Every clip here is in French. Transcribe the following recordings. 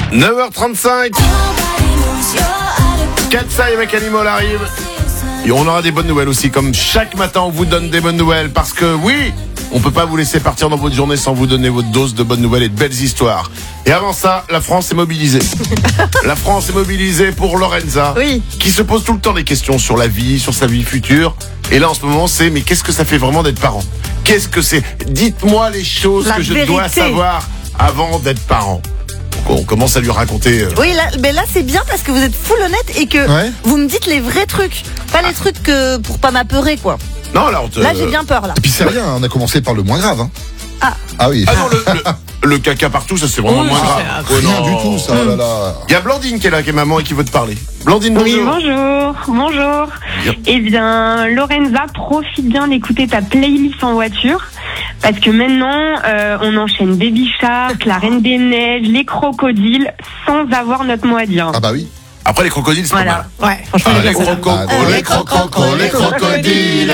9h35. Katsai avec Animal arrive. Et on aura des bonnes nouvelles aussi. Comme chaque matin, on vous donne des bonnes nouvelles. Parce que oui, on peut pas vous laisser partir dans votre journée sans vous donner votre dose de bonnes nouvelles et de belles histoires. Et avant ça, la France est mobilisée. La France est mobilisée pour Lorenza. Oui. Qui se pose tout le temps des questions sur la vie, sur sa vie future. Et là, en ce moment, c'est mais qu'est-ce que ça fait vraiment d'être parent? Qu'est-ce que c'est? Dites-moi les choses La que je vérité. dois savoir avant d'être parent. Donc, on commence à lui raconter. Oui, là c'est bien parce que vous êtes full honnête et que vous me dites les vrais trucs. Pas les trucs que pour pas m'apeurer, quoi. Non, là, Là, j'ai bien peur, là. Et puis c'est rien, on a commencé par le moins grave. Hein. Ah oui. Ah non, le caca partout, ça c'est vraiment moins grave. Rien du tout, ça. Oh là là. Il y a Blandine qui est là, qui est maman et qui veut te parler. Blandine, bonjour. Oui, bonjour. Bien. Eh bien, Lorenza, profite bien d'écouter ta playlist en voiture. Parce que maintenant, on enchaîne Baby Shark, la Reine des Neiges, les crocodiles, sans avoir notre mot à dire. Ah bah oui. Après les crocodiles, c'est pas mal. Ouais, Ah, franchement, les les gars, crocodiles, les crocodiles.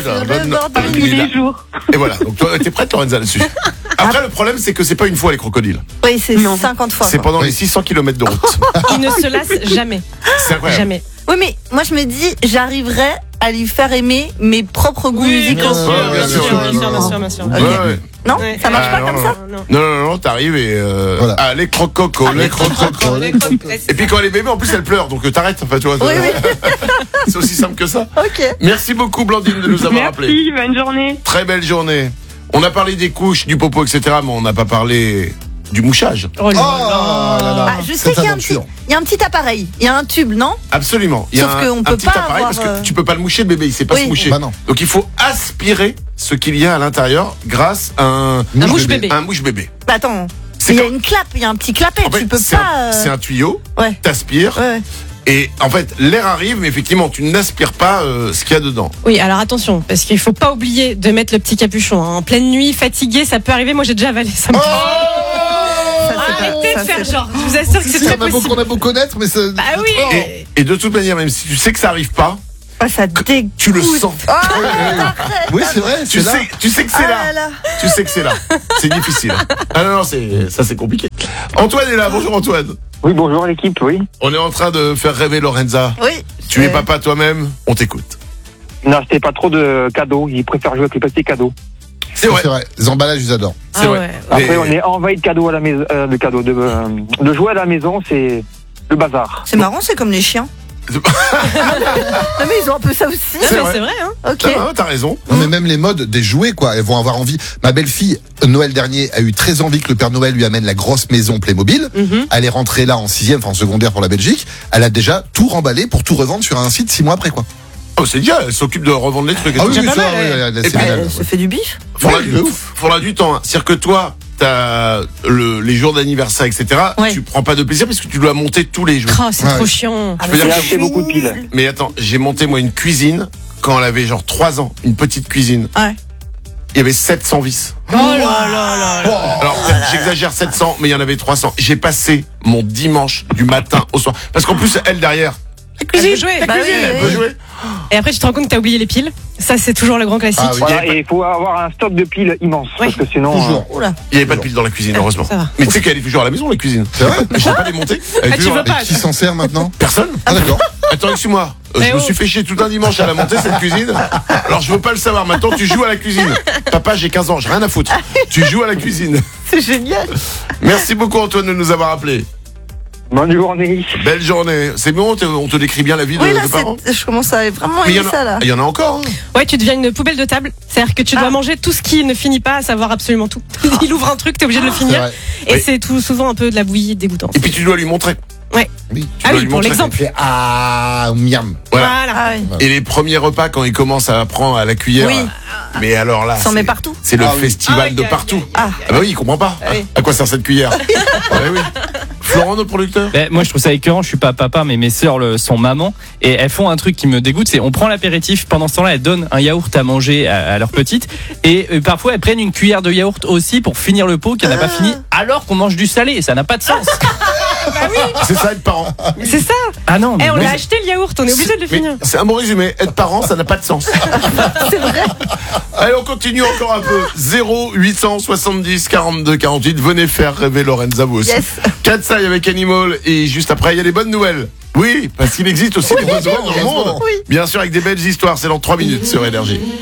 Tous les jours. Et voilà, donc toi, t'es prête Lorenza là-dessus. Après le problème c'est que c'est pas une fois les crocodiles. Oui, c'est 50 fois. C'est quoi. pendant les 600 km de route. Il ne se lasse jamais. C'est incroyable. Jamais. Oui, mais moi je me dis, j'arriverai à lui faire aimer mes propres goûts musicaux. bien sûr. Ok. Ouais. Non, Ouais. ça marche pas non, comme non, ça. Non, t'arrives et Voilà. ah, les crococos, les crococos. Et puis quand elle est bébé, en plus elle pleure, donc t'arrêtes. Enfin, tu vois, Oui. c'est aussi simple que ça. Ok. Merci beaucoup Blandine de nous avoir appelé. Merci, bonne journée. Très belle journée. On a parlé des couches, du popo, etc., mais on n'a pas parlé du mouchage. Oh Oh là là. Ah, je sais Cette qu'il y a aventure. un petit appareil, il y a un tube, non? Absolument. Il y a Sauf un, qu'on un peut petit pas appareil avoir, parce que tu peux pas le moucher, le bébé, il sait pas Oui. se moucher. Bah non. Donc il faut aspirer ce qu'il y a à l'intérieur grâce à un mouche bébé. mouche bébé. Bah attends, C'est il y a comme- une clappe, il y a un petit clapet, En fait, tu peux c'est pas. c'est un tuyau, Ouais. t'aspires, Ouais. et en fait l'air arrive, mais effectivement tu n'aspires pas ce qu'il y a dedans. Oui, alors attention, parce qu'il faut pas oublier de mettre le petit capuchon. Hein. En pleine nuit, fatigué, ça peut arriver. Moi, j'ai déjà avalé ça. Ça, c'est pas- Arrêtez ça, de faire c'est- genre. Je vous assure que c'est Si, très on a beau possible. qu'on a beau connaître, mais c'est. Bah oui. Et de toute manière, même si tu sais que ça arrive pas, Ah, ça dégoûte. tu le sens. Ah, arrête. Oui, c'est vrai, Tu c'est là. sais que c'est Ah là. là. Tu sais que c'est là. C'est difficile. Ah non, c'est compliqué. Antoine est là. Bonjour Antoine. Oui, bonjour l'équipe, oui. On est en train de faire rêver Lorenza. Oui. Tu es papa toi-même, on t'écoute. N'achetez pas trop de cadeaux, ils préfèrent jouer avec les petits cadeaux. C'est vrai. C'est vrai. Les emballages, ils adorent. C'est vrai. Après, Mais- on est envahi de cadeaux à la maison, de jouer à la maison, c'est le bazar. C'est marrant, c'est comme les chiens. Non, mais ils ont un peu ça aussi. Non, C'est mais vrai. c'est vrai, hein. Ok. Ah, t'as raison. Non, mais même les modes des jouets, quoi. Elles vont avoir envie. Ma belle-fille, Noël dernier, a eu très envie que le Père Noël lui amène la grosse maison Playmobil. Elle est rentrée là en 6e, enfin en secondaire pour la Belgique. Elle a déjà tout remballé pour tout revendre sur un site 6 mois après, quoi. Oh, c'est bien, elle s'occupe de revendre les trucs. Et Ah tout. oui, déjà oui, pas ça, mal, oui, ouais. elle, Et c'est puis, génial. Elle se fait du bif. Faudra, Ouais, du, de ouf. faudra du temps. Hein. C'est-à-dire que toi, t'as les jours d'anniversaire, etc. Ouais. Tu prends pas de plaisir parce que tu dois monter tous les jours. Oh, c'est Ouais. trop chiant. Ah, peux mais dire J'ai c'est acheté beaucoup de piles. Mais attends, j'ai monté moi une cuisine quand elle avait genre 3 ans, une petite cuisine. Ouais. Il y avait 700 vis. Oh là là là là. Alors peut-être j'exagère 700, mais il y en avait 300. J'ai passé mon dimanche du matin au soir. Parce qu'en plus, elle derrière, Elle veut jouer. Bah oui, elle oui, peut oui. jouer. Et après, tu te rends compte que t'as oublié les piles. Ça, c'est toujours le grand classique. Ah oui. Voilà, et il faut avoir un stock de piles immense, parce que sinon... Toujours. Oula. Il n'y avait pas de pile dans la cuisine, heureusement. Ça va. Mais tu sais qu'elle est toujours à la maison, la cuisine. C'est vrai? Je sais pas les monter. Elle est Ah, tu toujours veux là. pas? Et qui s'en sert maintenant? Personne. Ah, d'accord. Attends, excuse-moi. Je Eh me oh. suis fait chier tout un dimanche à la monter cette cuisine. Alors je veux pas le savoir. Maintenant tu joues à la cuisine. Papa, j'ai 15 ans, j'ai rien à foutre. Tu joues à la cuisine. C'est génial. Merci beaucoup Antoine de nous avoir appelés. Bonne journée. Belle journée. C'est bon, on te décrit bien la vie de, Oui, là, de parents. je commence à vraiment Mais il y aimer en ça, a, là. il y en a encore. Hein. Ouais, tu deviens une poubelle de table. C'est-à-dire que tu dois manger tout ce qui ne finit pas, à savoir absolument tout. Il ouvre un truc, t'es obligé de le C'est finir. vrai. Et Oui. c'est tout souvent un peu de la bouillie dégoûtante. Et puis tu dois lui montrer. Ouais. Oui. Tu Ah dois oui, lui pour montrer. l'exemple. Fait, ah, miam. Voilà. Ah oui. Et les premiers repas quand il commence à prendre à la cuillère. Oui. Mais alors là, S'en c'est- met partout. C'est le Ah oui. festival Ah, de oui, partout. Ah. Ah bah oui, il comprend pas. oui. À quoi sert cette cuillère? Ah oui. Florent, notre producteur. Ben, moi, je trouve ça écœurant. Je suis pas papa, mais mes sœurs sont maman et elles font un truc qui me dégoûte. C'est on prend l'apéritif. Pendant ce temps-là, elles donnent un yaourt à manger à leur petite et parfois elles prennent une cuillère de yaourt aussi pour finir le pot qu'elle n'a pas fini. Alors qu'on mange du salé, ça n'a pas de sens. C'est ça être parent. C'est ça. Ah non, mais On moi, l'a acheté le yaourt, on est obligé de le Mais finir. c'est un bon résumé. Être parent, ça n'a pas de sens. C'est vrai. Allez, on continue encore un peu. 0870 42 48. Venez faire rêver Lorenza vous aussi. Yes. Katsai avec Animal. Et juste après, il y a les bonnes nouvelles. Oui, parce qu'il existe aussi des bonnes nouvelles dans le monde. Oui. Bien sûr, avec des belles histoires. C'est dans 3 minutes sur Énergie.